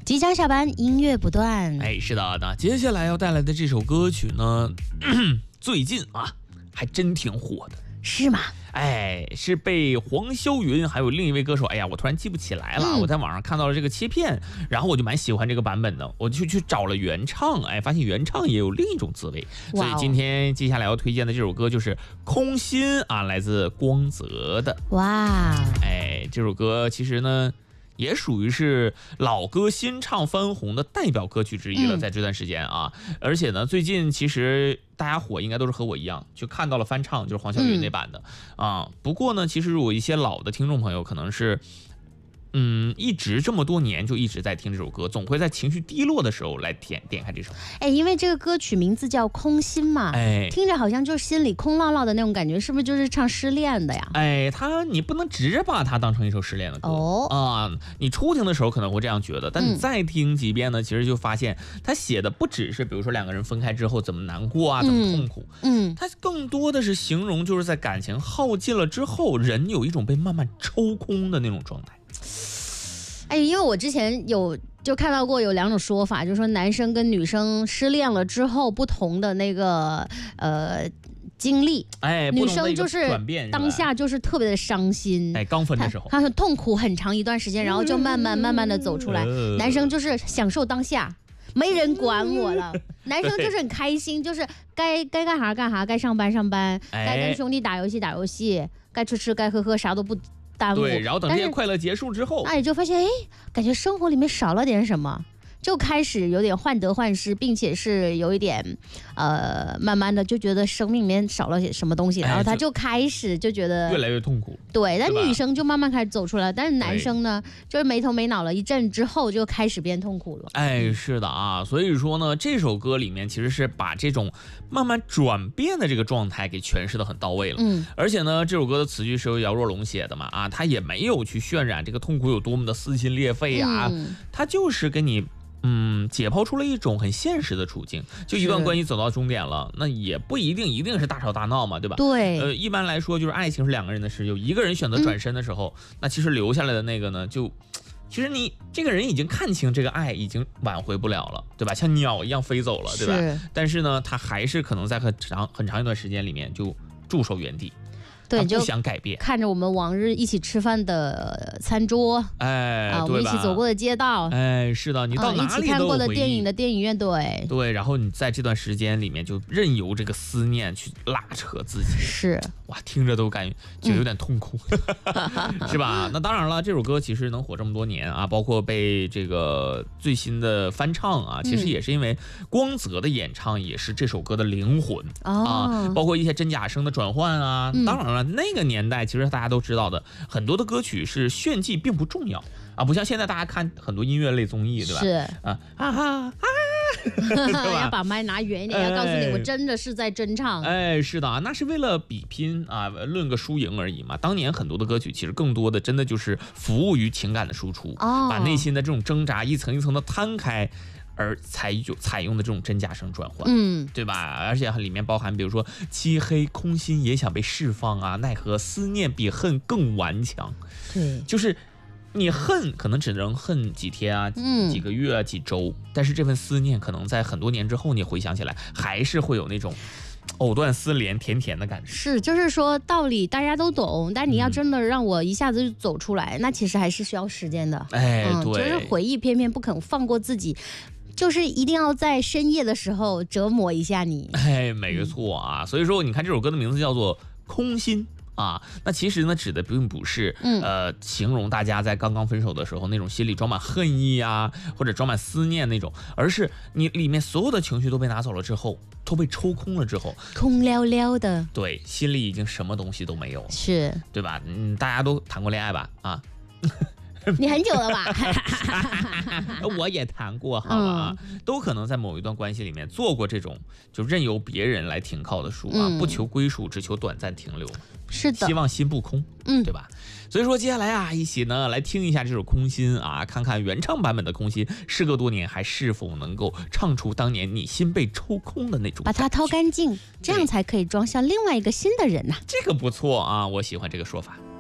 即将下班，音乐不断。 是的，那接下来要带来的这首歌曲呢，最近还真挺火的。 是吗？ 是被黄霄云还有另一位歌手，我突然记不起来了。我在网上看到了这个切片，然后我就蛮喜欢这个版本的，我就去找了原唱，发现原唱也有另一种滋味。所以今天接下来要推荐的这首歌就是《空心》来自光泽的。 哇， 这首歌其实呢，也属于是老歌新唱翻红的代表歌曲之一了，在这段时间而且呢，最近其实大家火应该都是和我一样，就看到了翻唱，就是黄晓云那版的不过呢，其实有一些老的听众朋友可能是一直这么多年就一直在听这首歌，总会在情绪低落的时候来点开这首。 因为这个歌曲名字叫《空心》嘛，听着好像就是心里空落落的那种感觉，是不是就是唱失恋的呀？ 你不能直接把它当成一首失恋的歌你初听的时候可能会这样觉得，但你再听几遍呢，其实就发现他写的不只是比如说两个人分开之后怎么难过怎么痛苦，他更多的是形容就是在感情耗尽了之后，人有一种被慢慢抽空的那种状态。 因为我之前就看到过有两种说法，就是说男生跟女生失恋了之后不同的那个经历，女生就是当下就是特别的伤心， 刚分的时候， 她很痛苦很长一段时间，然后就慢慢的走出来。男生就是享受当下，没人管我了。男生就是很开心，就是该干啥干啥，该上班上班，该跟兄弟打游戏打游戏，该吃该喝啥都不耽误。 对，然后等这些快乐结束之后， 就发现感觉生活里面少了点什么，就开始有点患得患失，并且是有一点慢慢的就觉得生命里面少了什么东西，然后他就开始就觉得越来越痛苦。 对，但女生就慢慢开始走出来，但是男生呢，就是没头没脑了一阵之后就开始变痛苦了。 是的所以说呢，这首歌里面其实是把这种慢慢转变的这个状态给诠释的很到位了。而且呢，这首歌的词句是由姚若龙写的嘛他也没有去渲染这个痛苦有多么的撕心裂肺他就是跟你解剖出了一种很现实的处境，就一段关系走到终点了，那也不一定是大吵大闹嘛，对吧？ 对， 一般来说就是爱情是两个人的事，有一个人选择转身的时候，那其实留下来的那个呢，其实你这个人已经看清这个爱已经挽回不了了，对吧？像鸟一样飞走了，对吧？但是呢，他还是可能在很长一段时间里面就驻守原地。 对， 不想改变， 看着我们往日一起吃饭的餐桌，我们一起走过的街道， 是的，你到哪里都有回忆， 一起看过的电影的电影院， 对，然后你在这段时间里面就任由这个思念去拉扯自己， 是哇，听着都感觉有点痛苦，是吧？那当然了，这首歌其实能火这么多年包括被这个最新的翻唱其实也是因为光泽的演唱也是这首歌的灵魂包括一些真假声的转换当然了。那个年代其实大家都知道的，很多的歌曲是炫技并不重要不像现在大家看很多音乐类综艺，对吧？ 是要把麦拿远一点，要告诉你我真的是在真唱。 是的那是为了比拼论个输赢而已嘛。当年很多的歌曲其实更多的真的就是服务于情感的输出把内心的这种挣扎一层一层的摊开，而采用的这种真假声转换，对吧？而且里面包含比如说漆黑空心也想被释放奈何思念比恨更顽强。 对， 就是你恨可能只能恨几天几个月几周，但是这份思念可能在很多年之后你回想起来还是会有那种藕断丝连甜甜的感觉。 是，就是说道理大家都懂，但你要真的让我一下子就走出来，那其实还是需要时间的。 对， 就是回忆偏偏不肯放过自己，就是一定要在深夜的时候折磨一下你。 没错所以说你看这首歌的名字叫做空心那其实呢指的并不是形容大家在刚刚分手的时候那种心里装满恨意或者装满思念那种，而是你里面所有的情绪都被拿走了之后，都被抽空了之后， 空寥寥的， 对，心里已经什么东西都没有了， 是对吧？大家都谈过恋爱吧你很久了吧？ 我也谈过，好吧都可能在某一段关系里面做过这种就任由别人来停靠的树不求归属，只求短暂停留。 是的， 希望心不空，对吧？所以说接下来一起呢来听一下这首《空心》看看原唱版本的《空心》时隔多年还是否能够唱出当年你心被抽空的那种， 把它掏干净，这样才可以装下另外一个新的人这个不错我喜欢这个说法。